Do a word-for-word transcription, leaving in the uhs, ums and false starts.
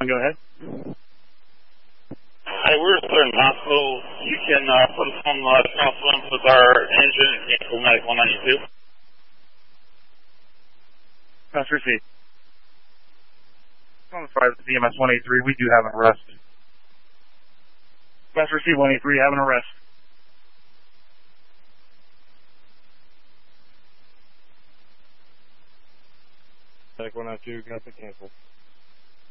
Go ahead. Hey, we're in hospital. You can uh, put us on uh, crosswind with our engine at Cancel Medic one ninety-two. Pass receipt. On the side of the D M S one eighty-three, we do have an arrest. Pass receipt one eighty-three, have an arrest. Medic one ninety-two, got the cancel.